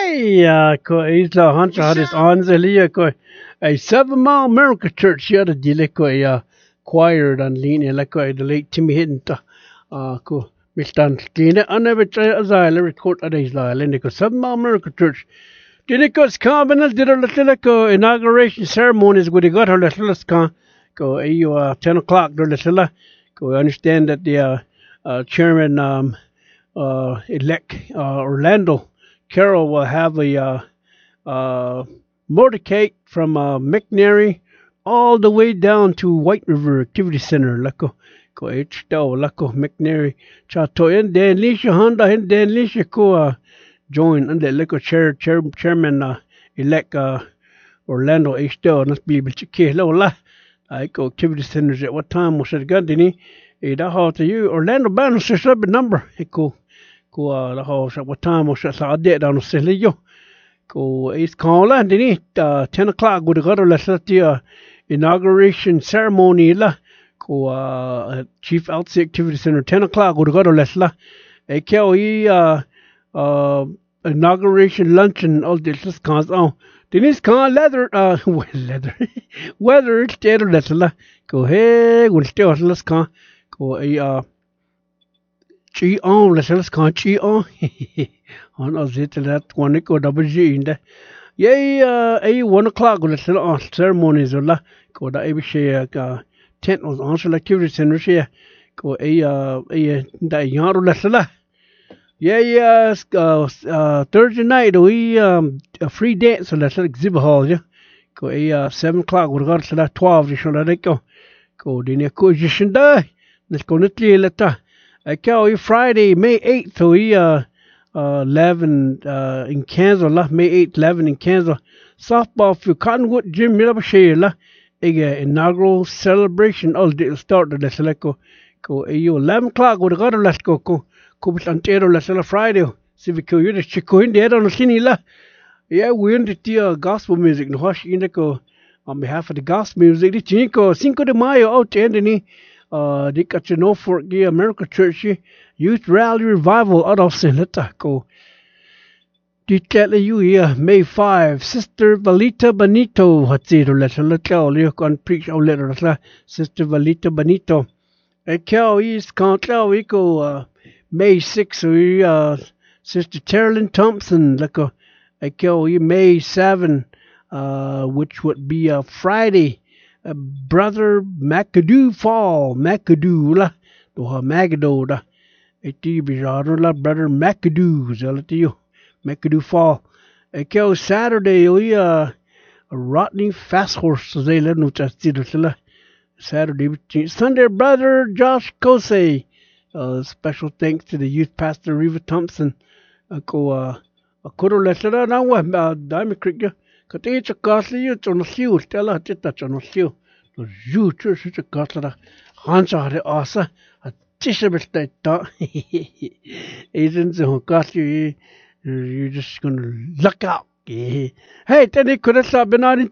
Hey, isla hancha hadis anzelia ko a 7 Mile America Church yada dile ko choir dan line la ko the late Timmy Hinta ko mistan line anebit azile record adis la line ko 7 Mile America Church dile ko skabana did a ko inauguration ceremonies with the got her let's go 10 o'clock do la ko understand that the chairman elect Orlando Carroll will have a motorcade from McNary all the way down to White River Activity Center. Lako ko H-Dow, Lako McNary. Chato and then Lisha Honda and then Lisha ko join and the Lako chairman elect Orlando H-Dow. Not be able to kill la. I go Activity Centers at what time was it Gandini? That how to you Orlando Banner says up a number. Ko the house at what time was it? I did down the Celio. Ko is called and then 10 o'clock would go to the inauguration ceremony la ko Chief Outset Activity Center 10 o'clock would go to Lesla a KOE inauguration luncheon all this cons oh Denise called leather weather instead of Lesla go hey will still let's call go a G on let's call G on on us it that one go double G in there. Yay, 1 o'clock with the ceremonies or la go da abishe tent was on activity center here go da yaro la yeah Thursday night we a free dance on the exhibit hall yeah go 7 o'clock we got to 12 show that go the acquisition day let's go nitly leta I call Friday May 8th so we 11 in Kansas la May 8th 11 in Kansas softball for Cottonwood Gym Mirabashe la inaugural celebration all the start the seleko go 11 o'clock we got to let's go antero la Friday civic you the chico in there on the cine la yeah we in the gospel music no hush in the go on behalf of the gospel music the Cinco de Mayo out there and they got to know for the America Church Youth Rally Revival out of Senata go. Declare you here May 5. Sister Valita Benito Hatsido letter you can preach our letter Sister Valita Benito. A cow East Country we go May 6 we Sister Terlyn Thompson like a cow May 7 which would be Friday. Brother McAdoo Fall McAdoo la do ha Magado da eti bizarro la brother McAdoo zelati McAdoo Fall a kill Saturday we a Rodney Fast Horse they let no la Saturday Sunday brother Josh Kosey special thanks to the youth pastor Reva Thompson ko a koro la na wa Diamond Creek Kati costly you on the seal, tell her to touch on the seal. The you church is a costler. Hansa asa a tishabit that agents who cost you, you're just gonna look out. Hey, then he could have been out in